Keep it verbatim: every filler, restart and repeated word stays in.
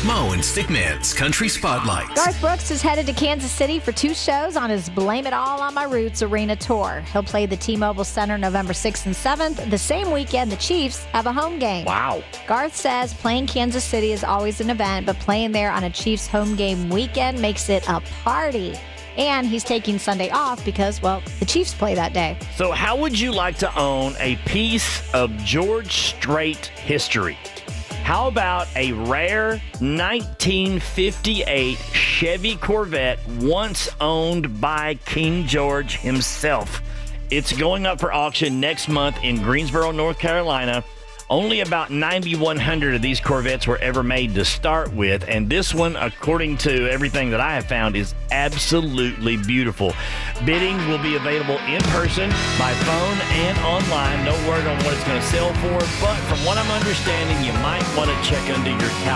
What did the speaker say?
Mo and Stickman's Country Spotlight. Garth Brooks is headed to Kansas City for two shows on his Blame It All on My Roots Arena tour. He'll play the T-Mobile Center November sixth and seventh. The same weekend, the Chiefs have a home game. Wow. Garth says playing Kansas City is always an event, but playing there on a Chiefs home game weekend makes it a party. And he's taking Sunday off because, well, the Chiefs play that day. So how would you like to own a piece of George Strait history? How about a rare nineteen fifty-eight Chevy Corvette once owned by King George himself? It's going up for auction next month in Greensboro, North Carolina. Only about ninety-one hundred of these Corvettes were ever made to start with, and this one, according to everything that I have found, is absolutely beautiful. Bidding will be available in person, by phone, and online. No word on what it's going to sell for, but from what I'm understanding, you might want to check under your couch.